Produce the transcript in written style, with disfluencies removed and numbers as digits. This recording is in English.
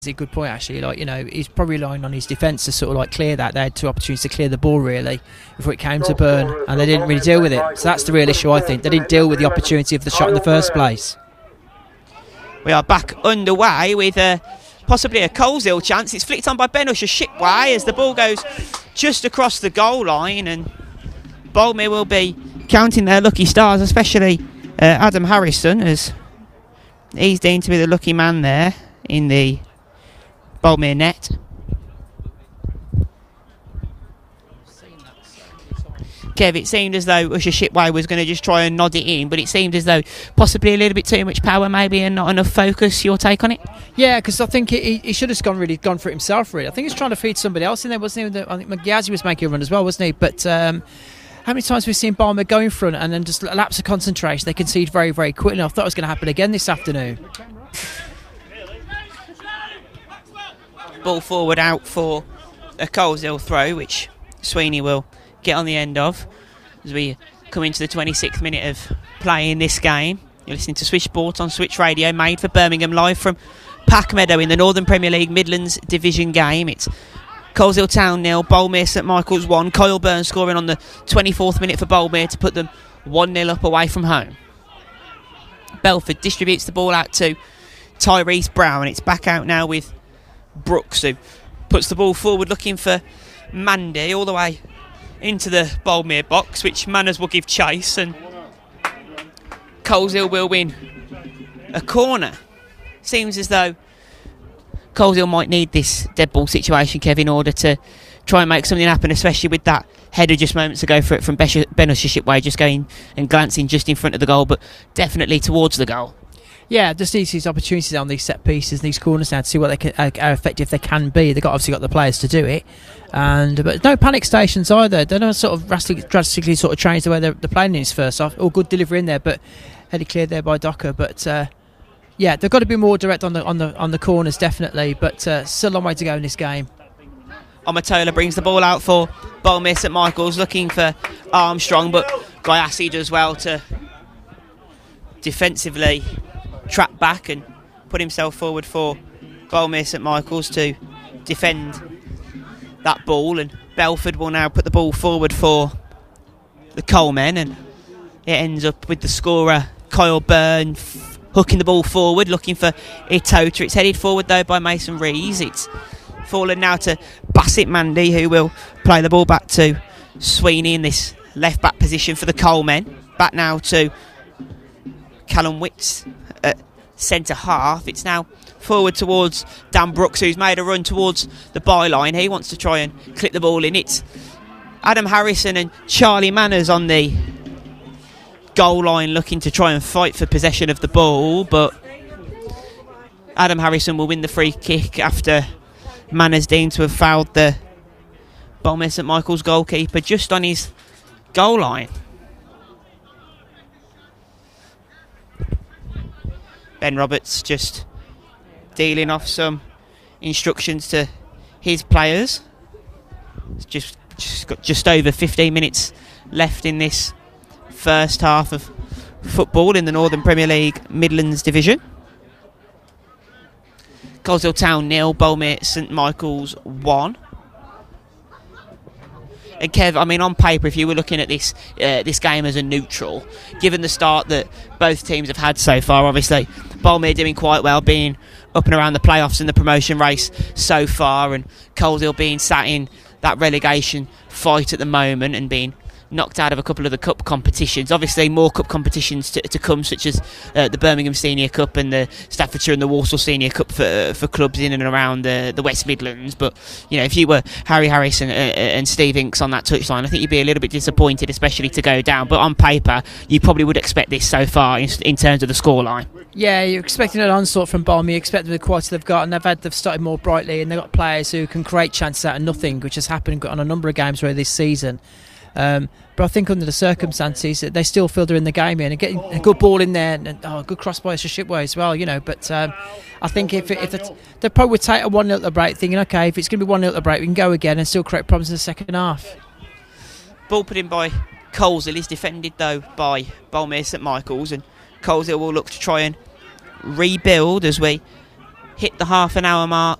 a good point actually. Like, he's probably relying on his defence to sort of like clear that. They had 2 opportunities to clear the ball really before it came to Burn, and they didn't really deal with it. So that's the real issue, I think. They didn't deal with the opportunity of the shot in the first place. We are back underway with possibly a Coleshill chance. It's flicked on by Ben Ussher-Shipway as the ball goes just across the goal line, and Boldmere will be counting their lucky stars, especially Adam Harrison, as he's deemed to be the lucky man there in the Boldmere net. Kev, it seemed as though Ussher-Shipway was going to just try and nod it in, but it seemed as though possibly a little bit too much power maybe and not enough focus. Your take on it? Yeah, because I think he should have gone for it himself really. I think he's trying to feed somebody else in there, wasn't he? I think Magyarzi was making a run as well, wasn't he? But how many times have we seen Boldmere go in front and then just a lapse of concentration, they concede very, very quickly. I thought it was going to happen again this afternoon. Ball forward out for a Coleshill throw, which Sweeney will get on the end of as we come into the 26th minute of play in this game. You're listening to Switch Sport on Switch Radio, made for Birmingham, live from Pack Meadow in the Northern Premier League Midlands Division game. It's Coleshill Town 0, Boldmere St Michael's 1. Kyle Byrne scoring on the 24th minute for Boldmere to put them 1-0 up away from home. Belford distributes the ball out to Tyrese Brown. It's back out now with Brooks, who puts the ball forward looking for Mandy all the way into the Boldmere box, which Manners will give chase, and Coleshill will win a corner. Seems as though Coleshill might need this dead ball situation, Kev, in order to try and make something happen, especially with that header just moments ago from Ben Ussher-Shipway, just going and glancing just in front of the goal, but definitely towards the goal. Yeah, just needs these opportunities on these set pieces, these corners now, to see what they can, how effective they can be. They've obviously got the players to do it, but no panic stations either. They don't sort of drastically sort of change the way they're playing in this first half. All good delivery in there, but headed cleared there by Docker. But yeah, they've got to be more direct on the corners, definitely. But still a long way to go in this game. Omatola brings the ball out for Boldmere St Michael's, looking for Armstrong, but Gayassi does well to defensively trap back and put himself forward for Boldmere St Michael's to defend that ball, and Belford will now put the ball forward for the Colemen, and it ends up with the scorer Kyle Byrne hooking the ball forward looking for Itota. It's headed forward though by Mason Rees. It's fallen now to Bassett Mandy, who will play the ball back to Sweeney in this left back position for the Colemen. Back now to Callum Witts at centre half. It's now forward towards Dan Brooks, who's made a run towards the byline. He wants to try and clip the ball in. It's Adam Harrison and Charlie Manners on the goal line looking to try and fight for possession of the ball, but Adam Harrison will win the free kick after Manners deemed to have fouled the Boldmere St Michael's goalkeeper just on his goal line. Ben Roberts just dealing off some instructions to his players. It's just got just over 15 minutes left in this first half of football in the Northern Premier League Midlands Division. Coleshill Town 0, Boldmere St Michael's 1. And Kev, I mean, on paper, if you were looking at this game as a neutral, given the start that both teams have had so far, obviously Boldmere doing quite well, being up and around the playoffs and the promotion race so far, and Coleshill being sat in that relegation fight at the moment and being knocked out of a couple of the cup competitions. Obviously more cup competitions to come, such as the Birmingham Senior Cup and the Staffordshire and the Walsall Senior Cup for clubs in and around the West Midlands. But you know, if you were Harry Harris and Steve Inks on that touchline, I think you'd be a little bit disappointed, especially to go down. But on paper you probably would expect this so far in terms of the scoreline. Yeah, you're expecting an onslaught from Boldmere. You expect the quality they've got, and they've started more brightly, and they've got players who can create chances out of nothing, which has happened on a number of games this season. But I think under the circumstances, they still feel they're in the game here and getting a good ball in there, and a good cross by Ussher-Shipway as well, you know. But I think if they probably would take a 1-0 at the break, thinking, okay, if it's going to be 1-0 at the break, we can go again and still create problems in the second half. Ball put in by Coleshill is defended though by Boldmere St Michael's, and Coleshill will look to try and rebuild as we hit the half an hour mark.